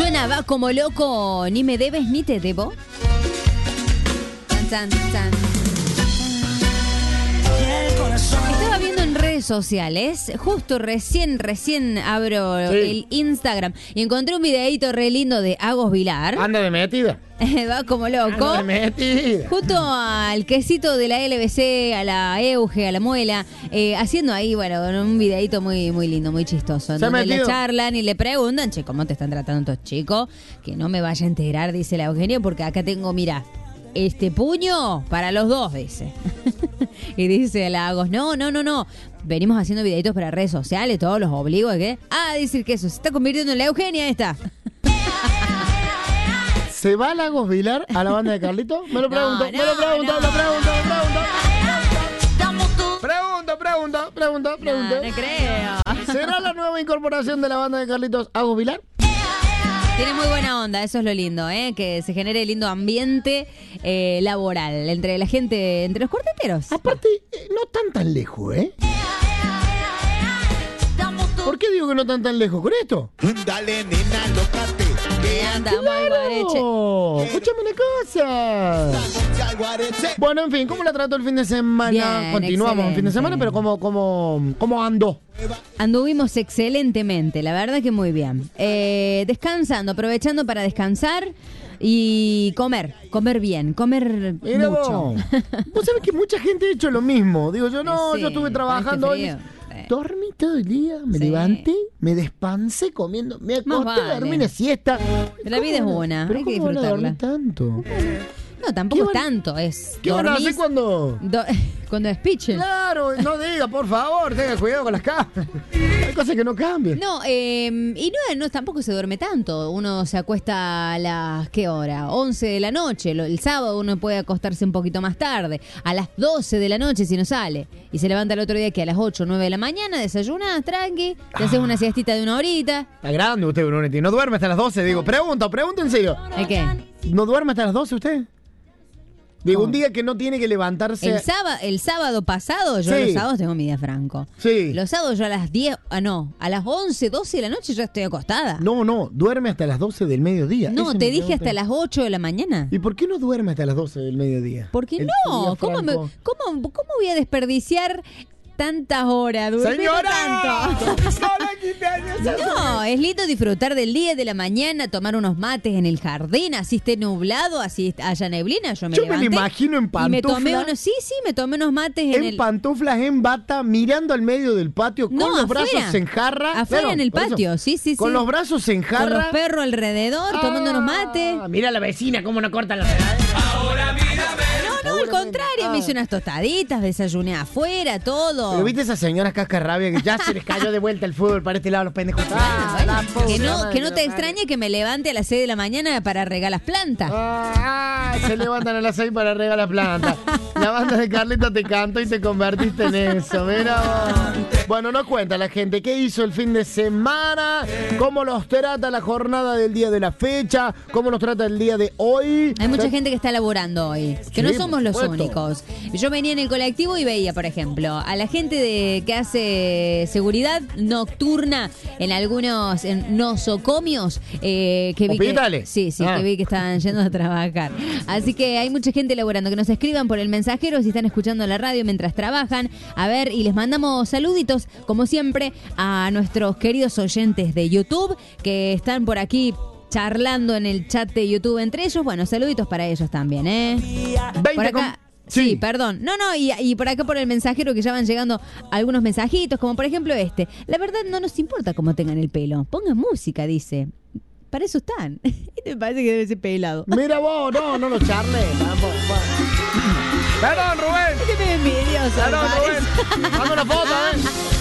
Suena Va Como Loco, ni me debes ni te debo. Tan, tan, tan. Estaba viendo en redes sociales, justo recién abro el Instagram y encontré un videíto re lindo de Agos Vilar. Anda de metida. Va como loco. Anda de metida. Junto al quesito de la LBC, a la Euge, a la Muela, haciendo ahí, bueno, un videíto muy, muy lindo, muy chistoso. Donde le charlan y le preguntan, che, ¿cómo te están tratando estos chicos? Que no me vaya a enterar, dice la Eugenia, porque acá tengo, mira, este puño para los dos, dice. Y dice Lagos, no. Venimos haciendo videitos para redes sociales, todos los obligo a que... dice que eso se está convirtiendo en la Eugenia esta. ¿Se va Lagos Vilar a la banda de Carlito? Me lo pregunto. Pregunto. No creo. ¿Será la nueva incorporación de la banda de Carlitos Agos Vilar? Tiene muy buena onda, eso es lo lindo, que se genere lindo ambiente laboral entre la gente, entre los cuarteteros. Aparte, no tan lejos, ¿eh? ¿Por qué digo que no tan lejos con esto? Dale, nena, lócate. ¡Claro! Escúchame una cosa. Bueno, en fin, ¿cómo la trató el fin de semana? Bien, continuamos el fin de semana, pero ¿cómo andó? Anduvimos excelentemente, la verdad que muy bien. Descansando, aprovechando para descansar y comer bien, comer Mira mucho. Vos sabés que mucha gente ha hecho lo mismo. Digo, yo no, Sí, yo estuve trabajando con hoy. este frío. Dormí todo el día, me levanté, me despancé comiendo, me acosté a dormir una siesta. La vida es buena, ¿Pero hay que cómo van a disfrutarla. dormir tanto? No, tampoco es tanto, es... ¿Qué van a hacer dormís cuando despichen? Claro, no diga, por favor, tenga cuidado con las camas. Hay cosas que no cambian. No, y no tampoco se duerme tanto. Uno se acuesta a las, ¿qué hora? 11 de la noche. El sábado uno puede acostarse un poquito más tarde. A las 12 de la noche si no sale. Y se levanta el otro día que a las 8 o 9 de la mañana desayunas, tranqui, te haces una siestita de una horita. Está grande usted, Brunetti. ¿No duerme hasta las 12? Digo, pregunto en serio. ¿De qué? ¿No duerme hasta las 12 usted? Digo, un día que no tiene que levantarse... El sábado pasado, yo los sábados tengo mi día franco. Sí. Los sábados yo a las 10, a las 11, 12 de la noche ya estoy acostada. No, duerme hasta las 12 del mediodía. No, Eso te me dije pregunté. hasta las 8 de la mañana. ¿Y por qué no duerme hasta las 12 del mediodía? Porque El no, día ¿cómo franco. voy a desperdiciar tantas horas durmiendo ¡Señora! tanto? No, es lindo disfrutar del día, de la mañana, tomar unos mates en el jardín, así esté nublado, así haya neblina, yo me Yo levanté. me lo imagino en Y me tomé pantuflas. me tomé unos mates En pantuflas, en bata, mirando al medio del patio, No, con los afuera. brazos en jarra. Afuera Claro, en el por eso. patio, sí. Con los brazos en jarra. Con los perros alrededor, tomando unos mates. Mira la vecina, cómo no corta la regadera. No, al contrario, me hice unas tostaditas, desayuné afuera, todo. Pero viste esas señoras cascarrabia que ya se les cayó de vuelta el fútbol para este lado los pendejos. Que no te extrañe que me levante a las 6 de la mañana para regar las plantas. Se levantan a las 6 para regar las plantas. La banda de Carlito te cantó y te convertiste en eso. Mira vos. Bueno, nos cuenta la gente qué hizo el fin de semana, cómo los trata la jornada del día de la fecha, cómo los trata el día de hoy. Hay mucha gente que está laborando hoy, que no somos los únicos. Yo venía en el colectivo y veía, por ejemplo, a la gente que hace seguridad nocturna en algunos nosocomios que vi ¿Hospitales? que vi que estaban yendo a trabajar. Así que hay mucha gente laborando. Que nos escriban por el mensajero si están escuchando la radio mientras trabajan. A ver, y les mandamos saluditos, como siempre, a nuestros queridos oyentes de YouTube que están por aquí charlando en el chat de YouTube entre ellos. Bueno, saluditos para ellos también, Por acá... Sí, perdón. No, y por acá por el mensajero que ya van llegando algunos mensajitos, como por ejemplo este. La verdad no nos importa cómo tengan el pelo. Pongan música, dice. Para eso están. Este me parece que debe ser pelado. Mira vos, no lo charles. Perdón, Rubén. Este me envidioso. Perdón, Rubén. Manda una foto,